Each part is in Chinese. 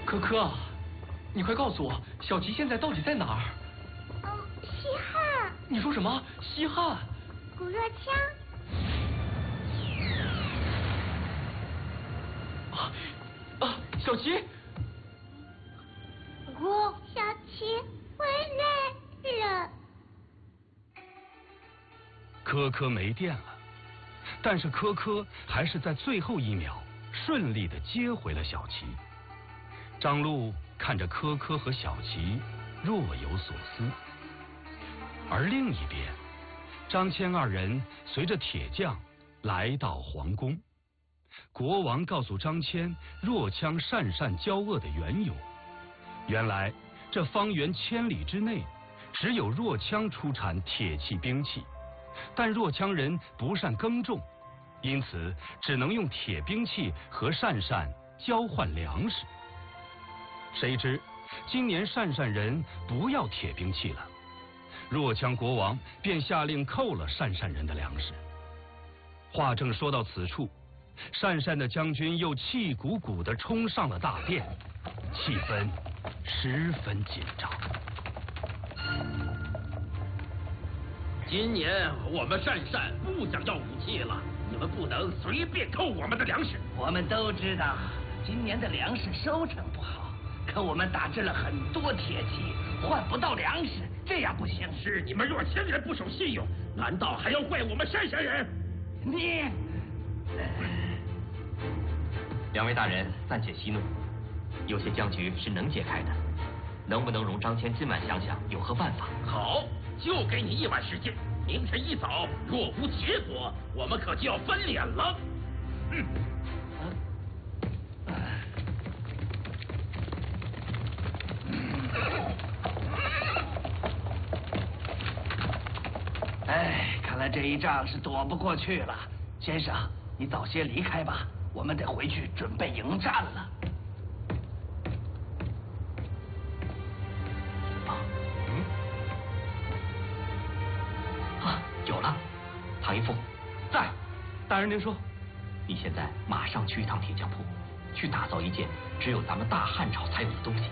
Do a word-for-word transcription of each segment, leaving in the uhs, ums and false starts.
可可，你快告诉我，小琪现在到底在哪儿？ 嗯，西汉。 你说什么？西汉？ 古若羌。 啊啊！小琪， 我小琪回来了。 科科没电了，但是科科还是在最后一秒顺利地接回了小琪。张璐看着科科和小琪，若有所思。而另一边，张骞二人随着铁匠来到皇宫。国王告诉张骞若羌鄯善交恶的缘由。原来这方圆千里之内，只有若羌出产铁器兵器，但若羌人不善耕种，因此只能用铁兵器和鄯善交换粮食。谁知今年鄯善人不要铁兵器了，若羌国王便下令扣了鄯善人的粮食。话正说到此处，鄯善的将军又气鼓鼓地冲上了大殿，气氛十分紧张。 今年我们鄯善不想要武器了，你们不能随便扣我们的粮食。 我们都知道今年的粮食收成不好，可我们打制了很多铁器，换不到粮食，这样不行。 是你们若羌人不守信用，难道还要怪我们鄯善人？ 你， 两位大人暂且息怒，有些僵局是能解开的，能不能容张骞今晚想想有何办法？ 好，就给你一晚时间，明天一早若无结果，我们可就要翻脸了。嗯。 哎，看来这一仗是躲不过去了。先生，你早些离开吧，我们得回去准备迎战了。 嗯？啊，有了，唐一父在。大人您说。 你现在马上去一趟铁匠铺，去打造一件只有咱们大汉朝才有的东西。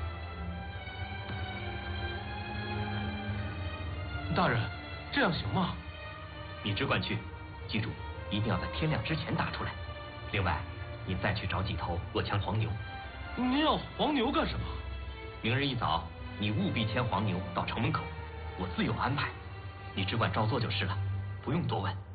大人，这样行吗？ 你只管去，记住，一定要在天亮之前打出来。另外，你再去找几头若羌黄牛。 您要黄牛干什么？ 明日一早，你务必牵黄牛到城门口，我自有安排。你只管照做就是了，不用多问。